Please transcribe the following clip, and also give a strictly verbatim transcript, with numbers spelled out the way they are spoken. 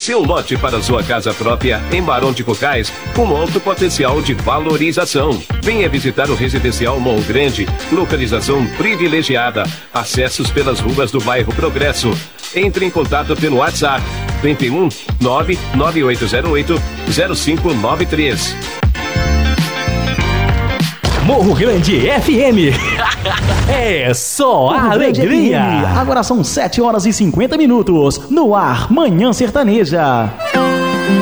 seu lote para sua casa própria em Barão de Cocais com alto potencial de valorização. Venha visitar o Residencial Morro Grande, localização privilegiada, acessos pelas ruas do bairro Progresso. Entre em contato pelo WhatsApp vinte e um, nove nove oito zero oito, zero cinco nove três. Morro Grande F M. É só a alegria. Agora são sete horas e cinquenta minutos. No ar, Manhã Sertaneja.